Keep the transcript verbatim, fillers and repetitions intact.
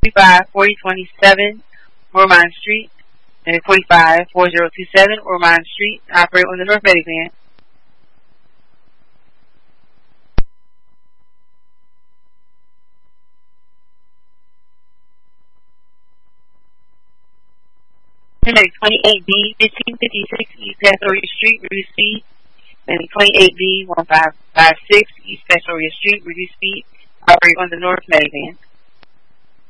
twenty-five forty twenty-seven Ormond Street and twenty-five forty twenty-seven Ormond Street operate on the North Medivan. Connect twenty-eight B fifteen fifty-six East Astoria Street, reduce speed, and twenty-eight B fifteen fifty-six East Astoria Street, reduce speed, operate on the North Medivan.